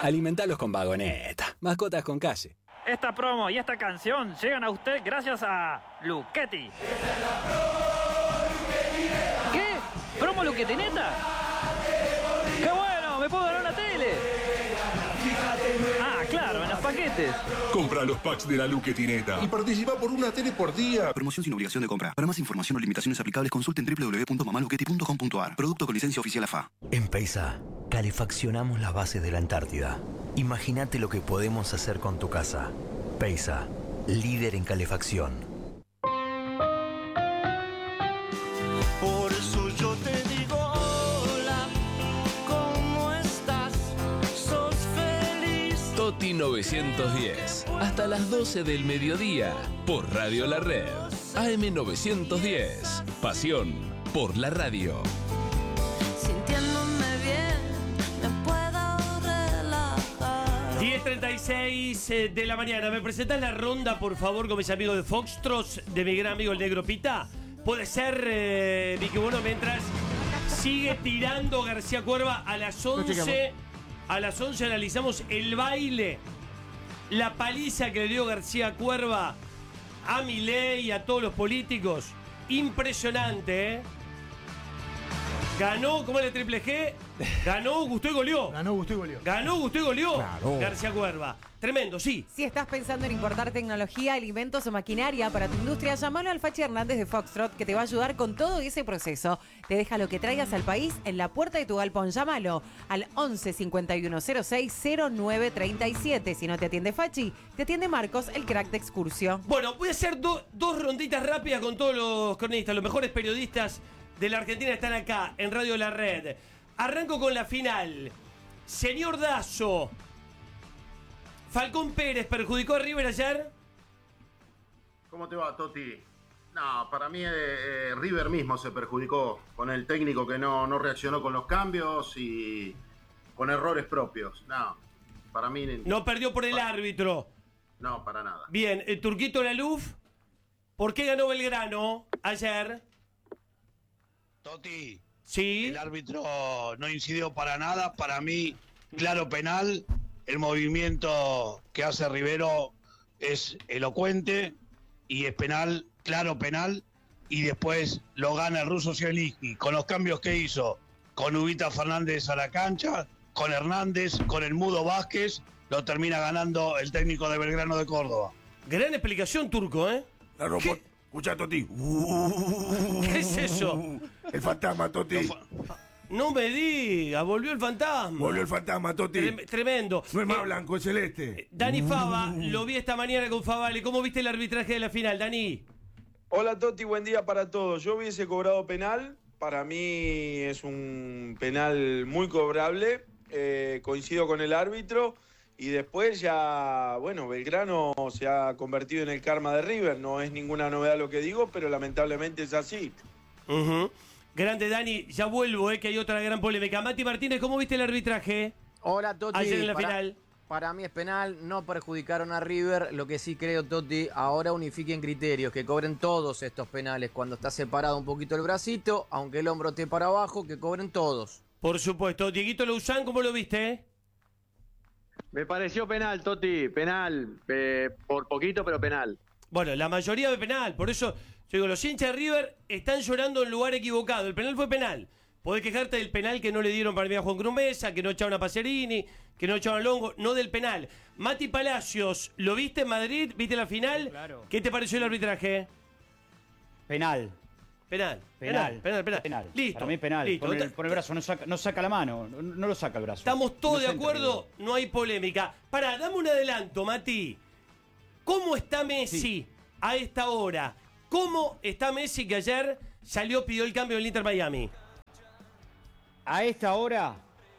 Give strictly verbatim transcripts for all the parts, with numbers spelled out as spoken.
Alimentalos con Vagoneta. Mascotas con calle. Esta promo y esta canción llegan a usted gracias a Luchetti. ¿Qué? ¿Promo Luchetineta? ¡Qué bueno! ¡Me puedo ganar una tele! Ah, claro, en los paquetes. Compra los packs de la Luchetineta y participa por una tele por día. Promoción sin obligación de compra. Para más información o limitaciones aplicables, consulten doble u doble u doble u punto mamaluchetti punto com punto a r. Producto con licencia oficial A F A. En Peisa, calefaccionamos las bases de la Antártida. Imagínate lo que podemos hacer con tu casa. Peisa, líder en calefacción. Por eso yo te digo hola, ¿cómo estás? ¿Sos feliz? Toti novecientos diez, hasta las doce del mediodía, por Radio La Red. A M novecientos diez, pasión por la radio. Sintiéndome bien, me puedo relajar. diez treinta y seis de la mañana. ¿Me presentás la ronda, por favor, con mis amigos de Foxtrot, de mi gran amigo el Negro Pita? Puede ser, eh, Vicky, bueno, mientras sigue tirando García Cuerva a las once. A las once analizamos el baile, la paliza que le dio García Cuerva a Milei y a todos los políticos. Impresionante, ¿eh? Ganó, ¿cómo es el triple G? Ganó, gustó y goleó. Ganó, gustó y goleó. Ganó, gustó y goleó. Claro. García Cuerva. Tremendo, sí. Si estás pensando en importar tecnología, alimentos o maquinaria para tu industria, llamalo al Fachi Hernández de Foxtrot, que te va a ayudar con todo ese proceso. Te deja lo que traigas al país en la puerta de tu galpón. Llámalo al once cincuenta y uno cero seis cero nueve treinta y siete. Si no te atiende Fachi, te atiende Marcos, el crack de Excursio. Bueno, voy a hacer do- dos ronditas rápidas con todos los cronistas. Los mejores periodistas de la Argentina están acá, en Radio La Red. Arranco con la final. Señor Dazo, ¿Falcón Pérez perjudicó a River ayer? ¿Cómo te va, Toti? No, para mí eh, eh, River mismo se perjudicó con el técnico que no, no reaccionó con los cambios y con errores propios. No, para mí... No perdió por el para, árbitro. No, para nada. Bien, el Turquito Laluf, ¿por qué ganó Belgrano ayer? Toti, sí. El árbitro no incidió para nada. Para mí, claro penal. El movimiento que hace Rivero es elocuente y es penal, claro penal. Y después lo gana el ruso Zielinski con los cambios que hizo, con Ubita Fernández a la cancha, con Hernández, con el Mudo Vázquez, lo termina ganando el técnico de Belgrano de Córdoba. Gran explicación, Turco, ¿eh? Claro, ¿Qué? Escucha, Toti. ¿Qué es eso? El fantasma, Toti. No me diga, volvió el fantasma. Volvió el fantasma, Toti. Trem- tremendo. No es más Eh, blanco, es celeste. Dani Fava, lo vi esta mañana con Favale. ¿Cómo viste el arbitraje de la final, Dani? Hola Toti, buen día para todos. Yo hubiese cobrado penal. Para mí es un penal muy cobrable. Eh, coincido con el árbitro. Y después ya, bueno, Belgrano se ha convertido en el karma de River. No es ninguna novedad lo que digo, pero lamentablemente es así. Uh-huh. Grande, Dani. Ya vuelvo, eh, que hay otra gran polémica. Mati Martínez, ¿cómo viste el arbitraje? Hola, Toti. Ayer en la para, final. Para mí es penal, no perjudicaron a River. Lo que sí creo, Toti, ahora unifiquen criterios, que cobren todos estos penales. Cuando está separado un poquito el bracito, aunque el hombro esté para abajo, que cobren todos. Por supuesto. Dieguito Louzán, ¿cómo lo viste? Me pareció penal, Toti, penal, eh, por poquito, pero penal. Bueno, la mayoría de penal, por eso yo digo, los hinchas de River están llorando en lugar equivocado. El penal fue penal. Podés quejarte del penal que no le dieron para mí a Juan Cruz Mesa, que no echaban a Pacerini, que no echaban a Longo, no del penal. Mati Palacios, ¿lo viste en Madrid? ¿Viste la final? Claro. ¿Qué te pareció el arbitraje? Penal. Penal. Penal. Penal, penal. Penal. Listo. Para mí penal. Listo. Pon el, pon el brazo, no saca, no saca la mano, no, no lo saca el brazo. Estamos todos de Inocente, acuerdo, River. no hay polémica. Pará, dame un adelanto, Mati. ¿Cómo está Messi Sí. a esta hora? ¿Cómo está Messi que ayer salió, pidió el cambio del Inter Miami? A esta hora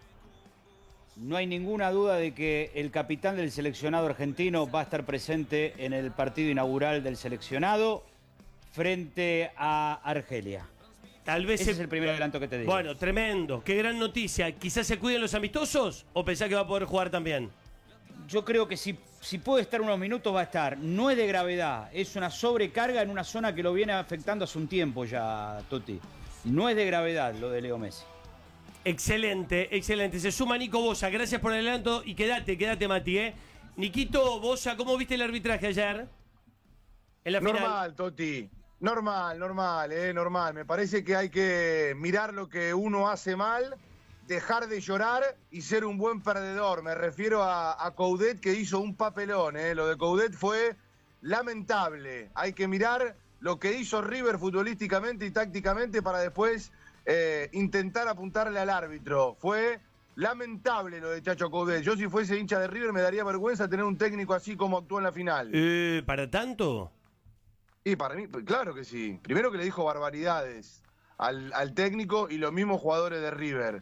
no hay ninguna duda de que el capitán del seleccionado argentino va a estar presente en el partido inaugural del seleccionado frente a Argelia. Tal vez Ese se... es el primer adelanto que te digo. Bueno, tremendo, qué gran noticia. ¿Quizás se cuiden los amistosos o pensás que va a poder jugar también? Yo creo que si, si puede estar unos minutos va a estar. No es de gravedad, es una sobrecarga en una zona que lo viene afectando hace un tiempo ya, Toti. No es de gravedad lo de Leo Messi. Excelente, excelente. Se suma Nico Bosa. Gracias por el adelanto y quédate, quédate, Mati, ¿eh? Niquito Bosa, ¿cómo viste el arbitraje ayer? En la final. Normal, Toti. Normal, normal, eh, normal. Me parece que hay que mirar lo que uno hace mal, dejar de llorar y ser un buen perdedor. Me refiero a, a Coudet, que hizo un papelón, eh. Lo de Coudet fue lamentable. Hay que mirar lo que hizo River futbolísticamente y tácticamente para después eh, intentar apuntarle al árbitro. Fue lamentable lo de Chacho Coudet. Yo si fuese hincha de River me daría vergüenza tener un técnico así como actuó en la final. Eh, ¿Para tanto? Y para mí, claro que sí. Primero que le dijo barbaridades al, al técnico y los mismos jugadores de River.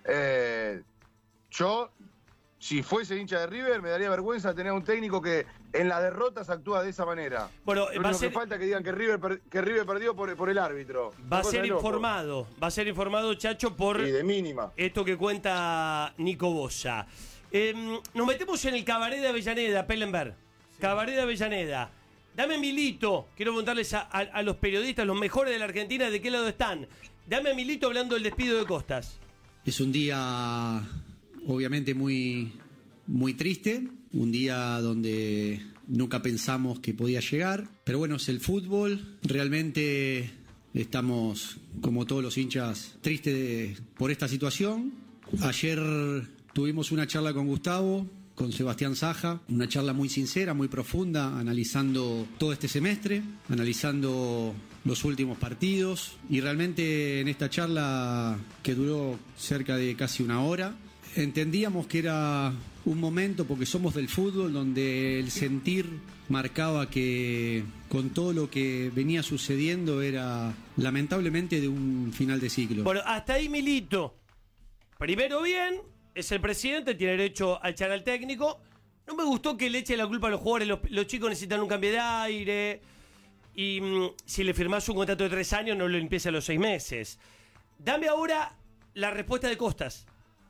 Eh, yo, si fuese hincha de River, me daría vergüenza tener un técnico que en las derrotas actúa de esa manera. Bueno, Lo va a único ser... que falta es que digan que River, per... que River perdió por, por el árbitro. Va a Una cosa ser de loco. informado, va a ser informado, Chacho, por Y de mínima. esto que cuenta Nico Bosa. Eh, nos metemos en el cabaret de Avellaneda, Pellenberg. Sí. Cabaret de Avellaneda. Dame Milito, quiero preguntarles a, a, a los periodistas, los mejores de la Argentina, ¿de qué lado están? Dame a Milito hablando del despido de Costas. Es un día obviamente muy, muy triste, un día donde nunca pensamos que podía llegar, pero bueno, es el fútbol, realmente estamos como todos los hinchas tristes de, por esta situación. Ayer tuvimos una charla con Gustavo, con Sebastián Saja, una charla muy sincera, muy profunda, analizando todo este semestre, analizando los últimos partidos y realmente en esta charla que duró cerca de casi una hora, entendíamos que era un momento, porque somos del fútbol, donde el sentir marcaba que con todo lo que venía sucediendo era lamentablemente de un final de ciclo. Bueno, hasta ahí Milito. Primero bien, es el presidente, tiene derecho a echar al técnico. No me gustó que le eche la culpa a los jugadores, los, los chicos necesitan un cambio de aire. Y mmm, si le firmás un contrato de tres años, no lo empieza a los seis meses. Dame ahora la respuesta de Costas.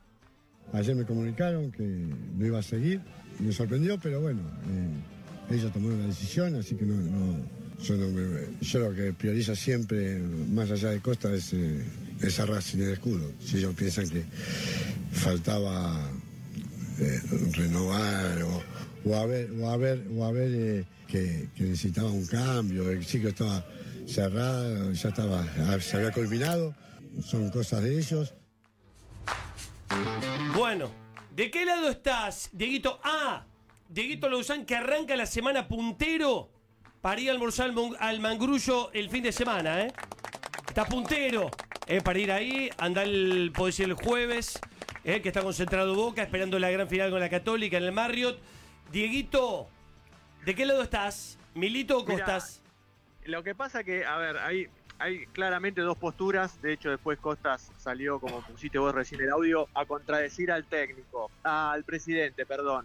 Ayer me comunicaron que no iba a seguir, me sorprendió, pero bueno, eh, ellos tomaron una decisión, así que no, no, yo, no me, yo lo que priorizo siempre, más allá de Costas, es, eh, es a Racing el escudo. Si ellos piensan que faltaba eh, renovar o, o a ver, o a ver, o a ver eh, que, que necesitaba un cambio, el ciclo estaba cerrado, ya estaba, se había culminado, son cosas de ellos. Bueno, ¿de qué lado estás, Dieguito? Ah, Dieguito Lozán, que arranca la semana puntero para ir a almorzar al, mon- al Mangrullo el fin de semana, ¿eh? Está puntero, ¿eh? Para ir ahí, andar, el, puede ser el jueves, ¿eh? Que está concentrado Boca, esperando la gran final con la Católica en el Marriott. Dieguito, ¿de qué lado estás? ¿Milito o Costas? Mirá, lo que pasa que, a ver, hay... Hay claramente dos posturas, de hecho después Costas salió, como pusiste vos recién el audio, a contradecir al técnico, al presidente, perdón.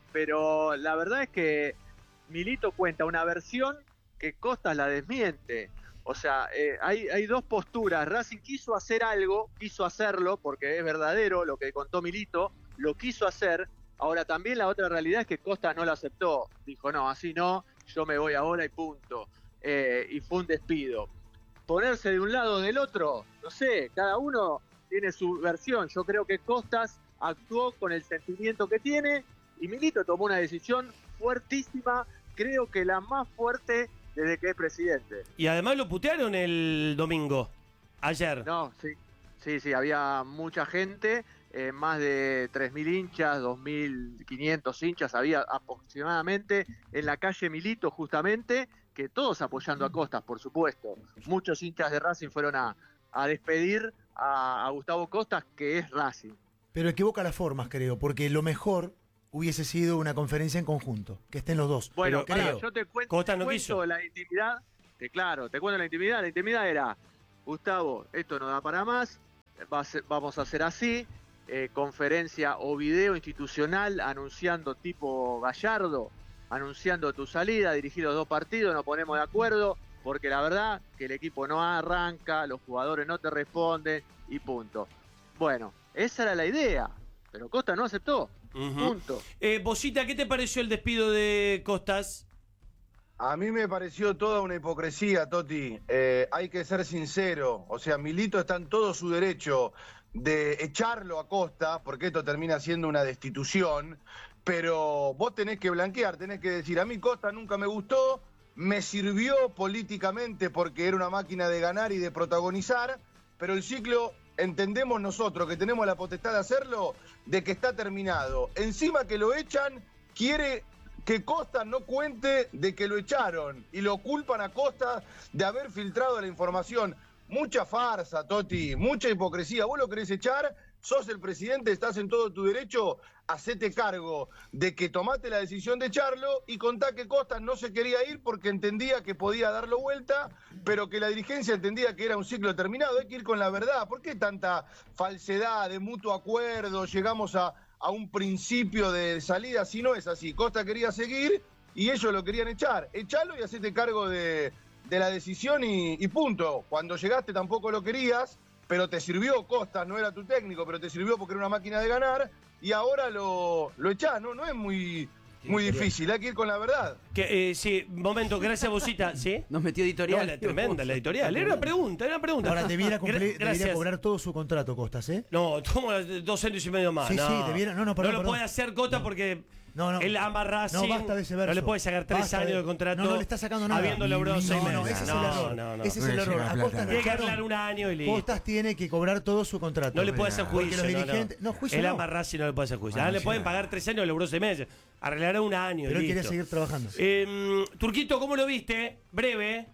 Pero la verdad es que Milito cuenta una versión que Costas la desmiente. O sea, eh, hay, hay dos posturas. Racing quiso hacer algo, quiso hacerlo, porque es verdadero lo que contó Milito, lo quiso hacer. Ahora también la otra realidad es que Costas no lo aceptó. Dijo, no, así no, yo me voy ahora y punto. Eh, y fue un despido. Ponerse de un lado o del otro, no sé, cada uno tiene su versión. Yo creo que Costas actuó con el sentimiento que tiene y Milito tomó una decisión fuertísima, creo que la más fuerte desde que es presidente. Y además lo putearon el domingo, ayer. No, sí, sí, sí, había mucha gente, eh, más de tres mil hinchas, dos mil quinientos hinchas había aproximadamente en la calle Milito justamente, que todos apoyando a Costas, por supuesto. Muchos hinchas de Racing fueron a, a despedir a, a Gustavo Costas, que es Racing. Pero equivoca las formas, creo, porque lo mejor hubiese sido una conferencia en conjunto, que estén los dos. Bueno, Pero creo. yo te cuento, Costas te no cuento quiso. la intimidad, que claro, te cuento la intimidad. La intimidad era, Gustavo, esto no da para más, va a ser, vamos a hacer así, eh, conferencia o video institucional anunciando tipo Gallardo, anunciando tu salida, dirigir los dos partidos, nos ponemos de acuerdo, porque la verdad que el equipo no arranca, los jugadores no te responden y punto. Bueno, esa era la idea, pero Costa no aceptó, uh-huh. punto. Eh, Bosita, ¿qué te pareció el despido de Costas? A mí me pareció toda una hipocresía, Toti. Eh, hay que ser sincero. O sea, Milito está en todo su derecho de echarlo a Costa, porque esto termina siendo una destitución, pero vos tenés que blanquear, tenés que decir, a mí Costa nunca me gustó, me sirvió políticamente porque era una máquina de ganar y de protagonizar, pero el ciclo, entendemos nosotros que tenemos la potestad de hacerlo, de que está terminado. Encima que lo echan, quiere que Costa no cuente de que lo echaron y lo culpan a Costa de haber filtrado la información. Mucha farsa, Toti, mucha hipocresía. Vos lo querés echar, sos el presidente, estás en todo tu derecho, hacete cargo de que tomaste la decisión de echarlo y contá que Costa no se quería ir porque entendía que podía darlo vuelta, pero que la dirigencia entendía que era un ciclo terminado. Hay que ir con la verdad. ¿Por qué tanta falsedad de mutuo acuerdo? Llegamos a, a un principio de salida, si no es así. Costa quería seguir y ellos lo querían echar. Echalo y hacete cargo de, de la decisión y, y punto. Cuando llegaste tampoco lo querías, pero te sirvió. Costa no era tu técnico, pero te sirvió porque era una máquina de ganar y ahora lo, lo echás, ¿no? No es muy, muy difícil, hay que ir con la verdad. Que, eh, sí, momento, gracias Bosita, ¿sí? Nos metió editorial. No, la, tremenda la editorial, era una pregunta, era una pregunta. Ahora debiera, cumple- Gra- debiera cobrar todo su contrato, Costas, ¿eh? No, toma dos centos y medio más. Sí, no. sí, debiera- no, no, perdón, No lo perdón. puede hacer Cota porque No, no. él ama Racing. No, basta de ese verso. No le puede sacar tres Basta años de, de- contrato. No, no le está sacando nada. Habiendo logrado No, seis no, meses. ese es el error. No, no. Ese es el error. A Costas Tiene que le hablar un año y listo. Costas tiene que cobrar todo su contrato. No le puede hacer Porque juicio. los no, dirigentes. no. No, juicio Él no. ama Racing, no le puede hacer juicio. Bueno, Ahora le sí, pueden no. pagar tres años, logró seis meses. Arreglará un año. Pero y él quiere listo. seguir trabajando. Eh, Turquito, ¿cómo lo viste? Breve.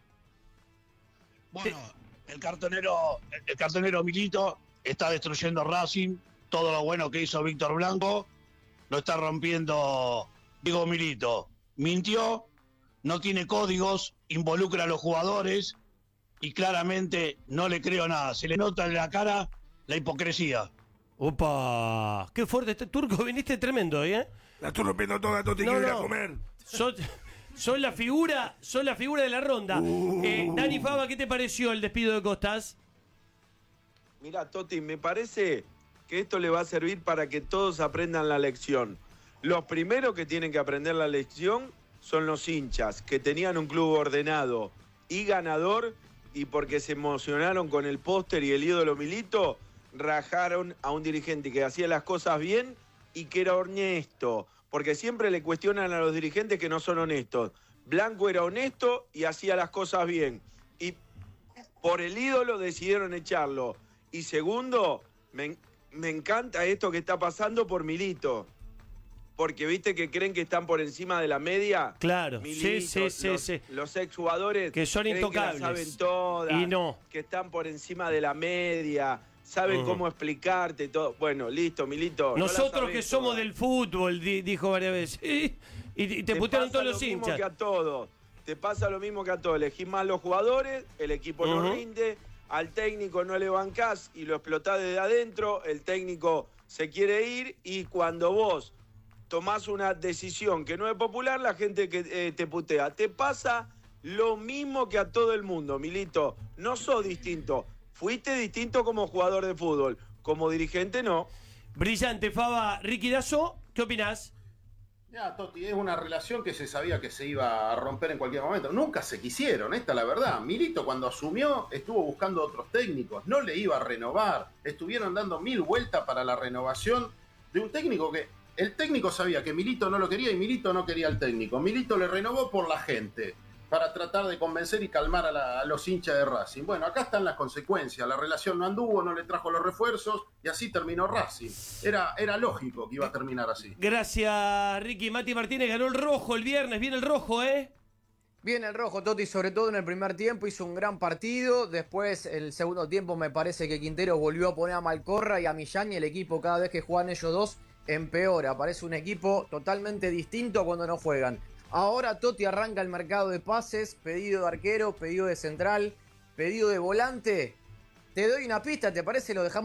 Bueno, el cartonero, el cartonero Milito está destruyendo Racing. Todo lo bueno que hizo Víctor Blanco lo está rompiendo Diego Milito. Mintió, no tiene códigos, involucra a los jugadores y claramente no le creo nada. Se le nota en la cara la hipocresía. Opa, qué fuerte este Turco, viniste tremendo, ¿eh? La estoy rompiendo toda, Toti, No, quiero ir a no. comer. Son, son la figura, son la figura de la ronda. Uh. Eh, Dani Fava, ¿qué te pareció el despido de Costas? Mira, Toti, me parece que esto le va a servir para que todos aprendan la lección. Los primeros que tienen que aprender la lección son los hinchas, que tenían un club ordenado y ganador, y porque se emocionaron con el póster y el ídolo Milito, rajaron a un dirigente que hacía las cosas bien y que era honesto, porque siempre le cuestionan a los dirigentes que no son honestos. Blanco era honesto y hacía las cosas bien, y por el ídolo decidieron echarlo. Y segundo, me, me encanta esto que está pasando por Milito, porque viste que creen que están por encima de la media. Claro, Milito, sí, sí, sí, los, sí. los exjugadores Que son creen intocables. que la saben todas, Y no. que están por encima de la media, saben Ujú. cómo explicarte todo. Bueno, listo, Milito. no la Nosotros sabés que somos todas. del fútbol, di- dijo varias veces. Y, y te putearon pasa todos los lo mismo hinchas. que a todos. Te pasa lo mismo que a todos. Elegís más los jugadores, el equipo no Ujú. rinde, al técnico no le bancás y lo explotás desde adentro, el técnico se quiere ir y cuando vos tomás una decisión que no es popular, la gente que eh, te putea. Te pasa lo mismo que a todo el mundo, Milito. No sos distinto. Fuiste distinto como jugador de fútbol. Como dirigente, no. Brillante, Fava. Ricky Dazo, ¿qué opinás? Ya, Toti, es una relación que se sabía que se iba a romper en cualquier momento. Nunca se quisieron, esta es la verdad. Milito cuando asumió estuvo buscando otros técnicos, no le iba a renovar. Estuvieron dando mil vueltas para la renovación de un técnico que... El técnico sabía que Milito no lo quería y Milito no quería al técnico. Milito le renovó por la gente, para tratar de convencer y calmar a, la- a los hinchas de Racing. Bueno, acá están las consecuencias. La relación no anduvo, no le trajo los refuerzos y así terminó Racing. Era, era lógico que iba a terminar así. Gracias, Ricky. Mati Martínez ganó el rojo el viernes. Viene el rojo, ¿eh? Bien el rojo, Totti, sobre todo en el primer tiempo, hizo un gran partido. Después, el segundo tiempo, me parece que Quintero volvió a poner a Malcorra y a Millán, y el equipo, cada vez que juegan ellos dos, empeora. Parece un equipo totalmente distinto a cuando no juegan. Ahora Totti arranca el mercado de pases, pedido de arquero, pedido de central, pedido de volante. Te doy una pista, ¿te parece? Lo dejamos